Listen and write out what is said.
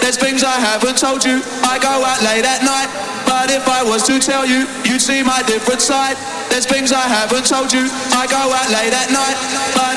There's things I haven't told you. I go out late at night, but if I was to tell you, you'd see my different side. There's things I haven't told you. I go out late at night, but